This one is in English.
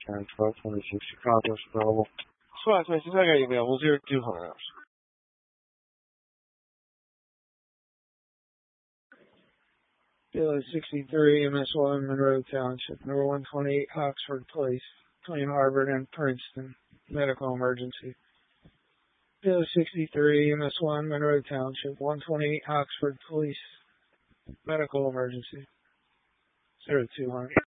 10, 12, 26, Chicago, available. Squad 26, I got you available, 0200. Bill 63, MS1, Monroe Township, number 128, Oxford Place, between Harvard and Princeton, medical emergency. Bill 63, MS1, Monroe Township, 128, Oxford Police, medical emergency. 0200.